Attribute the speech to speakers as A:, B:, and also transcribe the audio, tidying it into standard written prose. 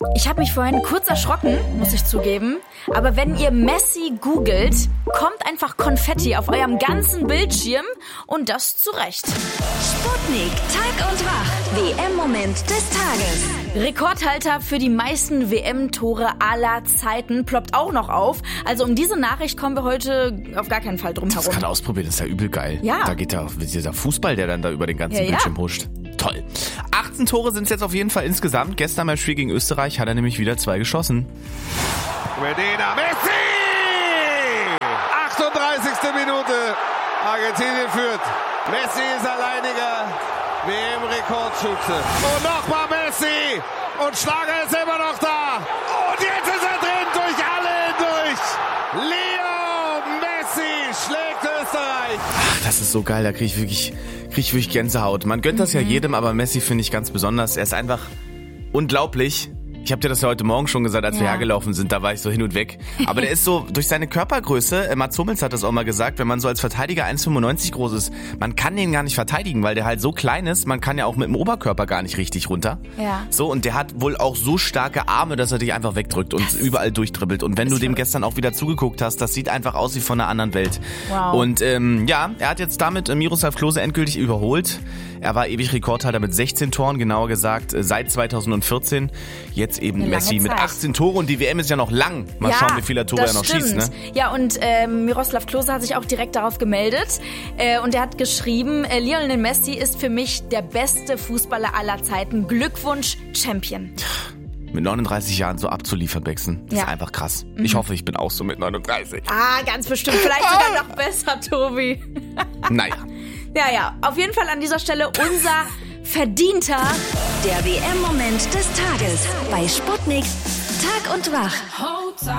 A: Ich habe mich vorhin kurz erschrocken, muss ich zugeben. Aber wenn ihr Messi googelt, kommt einfach Konfetti auf eurem ganzen Bildschirm und das zu Recht.
B: Sputnik, Tag und Wach. WM-Moment des Tages.
A: Rekordhalter für die meisten WM-Tore aller Zeiten ploppt auch noch auf. Also um diese Nachricht kommen wir heute auf gar keinen Fall drum herum.
C: Das kann ausprobieren, das ist ja übel geil.
A: Ja.
C: Da geht ja dieser Fußball, der dann da über den ganzen Bildschirm huscht. Toll. 18 Tore sind es jetzt auf jeden Fall insgesamt. Gestern beim Spiel gegen Österreich hat er nämlich wieder 2 geschossen.
D: Medina, Messi! 38. Minute. Argentinien führt. Messi ist alleiniger WM-Rekordschütze. Und nochmal Messi. Und Schlager ist immer noch da. Und jetzt ist er drin, durch alle hindurch. Leo Messi schlägt Österreich.
C: Ach, das ist so geil, da krieg ich wirklich Gänsehaut. Man gönnt das ja jedem, aber Messi finde ich ganz besonders. Er ist einfach unglaublich. Ich habe dir das ja heute Morgen schon gesagt, als wir hergelaufen sind, da war ich so hin und weg. Aber der ist so, durch seine Körpergröße, Mats Hummels hat das auch mal gesagt, wenn man so als Verteidiger 1,95 groß ist, man kann den gar nicht verteidigen, weil der halt so klein ist, man kann ja auch mit dem Oberkörper gar nicht richtig runter.
A: Ja.
C: So, und der hat wohl auch so starke Arme, dass er dich einfach wegdrückt und überall durchdribbelt. Und wenn du dem gestern auch wieder zugeguckt hast, das sieht einfach aus wie von einer anderen Welt.
A: Wow.
C: Und er hat jetzt damit Miroslav Klose endgültig überholt. Er war ewig Rekordhalter mit 16 Toren, genauer gesagt, seit 2014. Jetzt eben Messi mit 18 Toren und die WM ist ja noch lang. Mal schauen, wie viele Tore er noch schießt. Ne?
A: Ja, und Miroslav Klose hat sich auch direkt darauf gemeldet und er hat geschrieben, Lionel Messi ist für mich der beste Fußballer aller Zeiten. Glückwunsch, Champion.
C: Mit 39 Jahren so abzuliefern, Bexen, das ist einfach krass. Ich hoffe, ich bin auch so mit 39.
A: Ah, ganz bestimmt. Vielleicht sogar noch besser, Tobi.
C: Naja.
A: Ja, auf jeden Fall an dieser Stelle unser verdienter
B: Der WM-Moment des Tages bei Sputnik Tag und Wach.